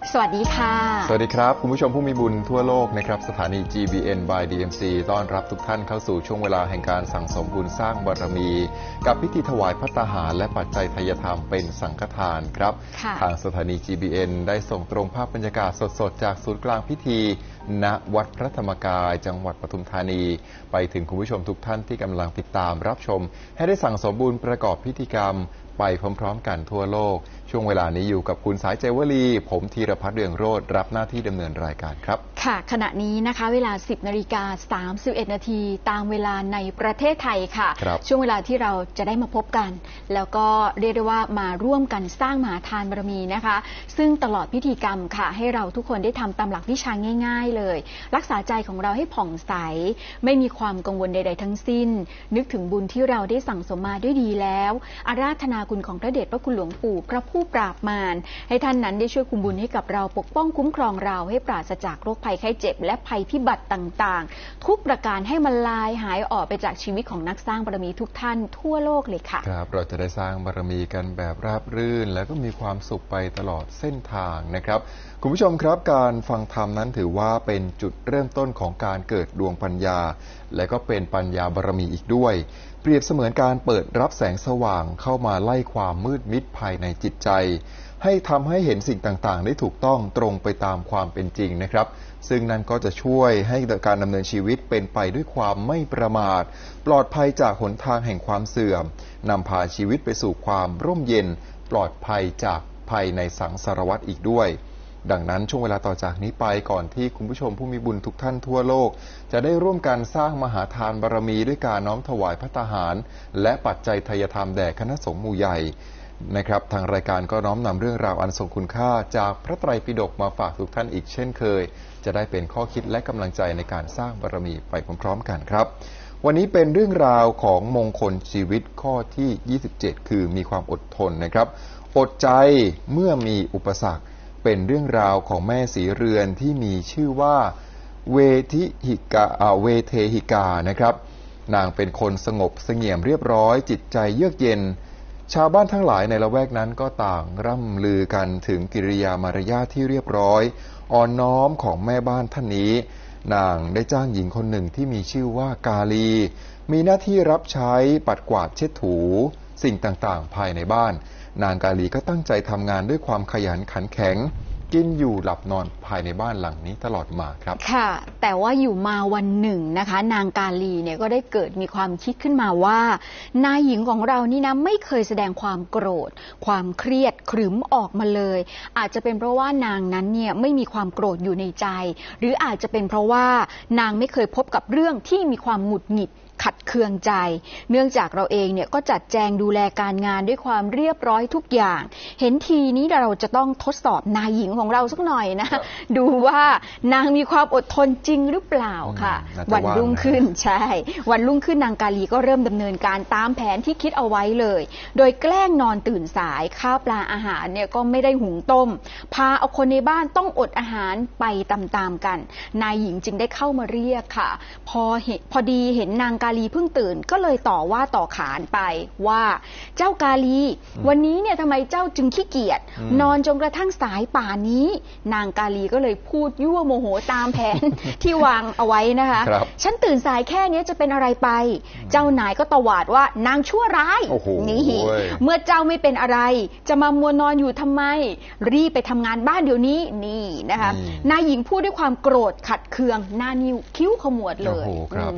สวัสดีค่ะสวัสดีครับคุณผู้ชมผู้มีบุญทั่วโลกนะครับสถานี GBN by DMC ต้อนรับทุกท่านเข้าสู่ช่วงเวลาแห่งการสั่งสมบุญสร้างบารมี กับพิธีถวายภัตตาหารและปัจจัยทายธรรมเป็นสังฆทานครับทางสถานี GBN ได้ส่งตรงภาพบรรยากาศสดๆจากศูนย์กลางพิธีณวัดพระธรรมกายจังหวัดปทุมธานีไปถึงคุณผู้ชมทุกท่านที่กำลังติดตามรับชมให้ได้สั่งสมบุญประกอบพิธีกรรมไปพร้อมๆกันทั่วโลกช่วงเวลานี้อยู่กับคุณสายใจวลีผมธีรพัฒน์เรืองโรจน์รับหน้าที่ดำเนินรายการครับค่ะขณะนี้นะคะเวลา 10:31 นาทีตามเวลาในประเทศไทยค่ะช่วงเวลาที่เราจะได้มาพบกันแล้วก็เรียกได้ว่ามาร่วมกันสร้างมหาทานบารมีนะคะซึ่งตลอดพิธีกรรมค่ะให้เราทุกคนได้ทำตามหลักวิชาง่ายๆเลยรักษาใจของเราให้ผ่องใสไม่มีความกังวลใดๆทั้งสิ้นนึกถึงบุญที่เราได้สั่งสมมาด้วยดีแล้วอาราธนาคุณของพระเดชพระคุณหลวงปู่พระผู้ปราบมารให้ท่านนั้นได้ช่วยคุมบุญให้กับเราปกป้องคุ้มครองเราให้ปราศจากโรคภัยไข้เจ็บและภัยพิบัติต่างๆทุกประการให้มันลายหายออกไปจากชีวิตของนักสร้างบารมีทุกท่านทั่วโลกเลยค่ะครับเราจะได้สร้างบารมีกันแบบราบรื่นและก็มีความสุขไปตลอดเส้นทางนะครับคุณผู้ชมครับการฟังธรรมนั้นถือว่าเป็นจุดเริ่มต้นของการเกิดดวงปัญญาและก็เป็นปัญญาบารมีอีกด้วยเปรียบเสมือนการเปิดรับแสงสว่างเข้ามาไล่ความมืดมิดภายในจิตใจให้ทำให้เห็นสิ่งต่างๆได้ถูกต้องตรงไปตามความเป็นจริงนะครับซึ่งนั่นก็จะช่วยให้การดำเนินชีวิตเป็นไปด้วยความไม่ประมาทปลอดภัยจากหนทางแห่งความเสื่อมนำพาชีวิตไปสู่ความร่มเย็นปลอดภัยจากภัยในสังสารวัฏอีกด้วยดังนั้นช่วงเวลาต่อจากนี้ไปก่อนที่คุณผู้ชมผู้มีบุญทุกท่านทั่วโลกจะได้ร่วมกันสร้างมหาทานบารมีด้วยการน้อมถวายภัตตาหารและปัจจัยทายธรรมแด่คณะสงฆ์หมู่ใหญ่นะครับทางรายการก็น้อมนำเรื่องราวอันทรงคุณค่าจากพระไตรปิฎกมาฝากทุกท่านอีกเช่นเคยจะได้เป็นข้อคิดและกำลังใจในการสร้างบารมีไปพร้อมๆกันครับวันนี้เป็นเรื่องราวของมงคลชีวิตข้อที่27คือมีความอดทนนะครับอดใจเมื่อมีอุปสรรคเป็นเรื่องราวของแม่ศรีเรือนที่มีชื่อว่าเวเทหิกานะครับนางเป็นคนสงบเสงี่ยมเรียบร้อยจิตใจเยือกเย็นชาวบ้านทั้งหลายในละแวกนั้นก็ต่างร่ำลือกันถึงกิริยามารยาทที่เรียบร้อยอ่อนน้อมของแม่บ้านท่านนี้นางได้จ้างหญิงคนหนึ่งที่มีชื่อว่ากาลีมีหน้าที่รับใช้ปัดกวาดเช็ดถูสิ่งต่างๆภายในบ้านนางกาลีก็ตั้งใจทำงานด้วยความขยันขันแข็งกินอยู่หลับนอนภายในบ้านหลังนี้ตลอดมาครับค่ะแต่ว่าอยู่มาวันหนึ่งนะคะนางกาลีเนี่ยก็ได้เกิดมีความคิดขึ้นมาว่านายหญิงของเรานี่นะไม่เคยแสดงความโกรธความเครียดขรึมออกมาเลยอาจจะเป็นเพราะว่านางนั้นเนี่ยไม่มีความโกรธอยู่ในใจหรืออาจจะเป็นเพราะว่านางไม่เคยพบกับเรื่องที่มีความหงุดหงิดขัดเคืองใจเนื่องจากเราเองเนี่ยก็จัดแจงดูแลการงานด้วยความเรียบร้อยทุกอย่างเห็นทีนี้เราจะต้องทดสอบนายหญิงของเราสักหน่อยนะดูว่านางมีความอดทนจริงหรือเปล่าค่ะวันรุ่งขึ้นใช่วันรุ่งขึ้นนางกาลีก็เริ่มดำเนินการตามแผนที่คิดเอาไว้เลยโดยแกล้งนอนตื่นสายข้าวปลาอาหารเนี่ยก็ไม่ได้หุงต้มพาเอาคนในบ้านต้องอดอาหารไปตามๆกันนายหญิงจึงได้เข้ามาเรียกค่ะพอดีเห็นนางกาลีเพิ่งตื่นก็เลยต่อว่าต่อขานไปว่าเจ้ากาลีวันนี้เนี่ยทำไมเจ้าจึงขี้เกียจนอนจนกระทั่งสายป่านนี้นางกาลีก็เลยพูดยั่วโมโหตามแผน ที่วางเอาไว้นะคะฉันตื่นสายแค่นี้จะเป็นอะไรไปเจ้านายก็ตวาดว่านางชั่วร้ายนี่เมื่อเจ้าไม่เป็นอะไรจะมามัวนอนอยู่ทำไมรีบไปทำงานบ้านเดี๋ยวนี้นี่นะคะนายหญิงพูดด้วยความโกรธขัดเคืองหน้านิ้วคิ้วขมวดเลย